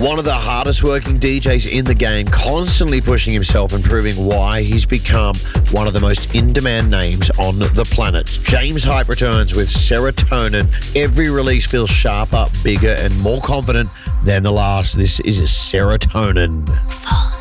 One of the hardest working DJs in the game, constantly pushing himself and proving why he's become one of the most in-demand names on the planet. James Hype returns with Serotonin. Every release feels sharper, bigger, and more confident than the last. This is Serotonin.